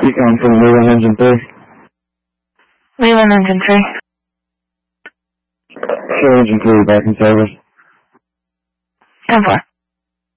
Recon for Leland Engine 3. Leland Engine 3. Show Engine 3 back in service. 10-4.